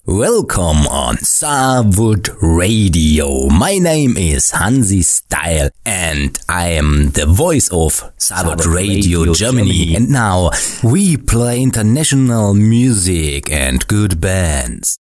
Welcome on Starwood Radio. My name is Hansi Style and I am the voice of Starwood Radio Germany. And now we play international music and good bands.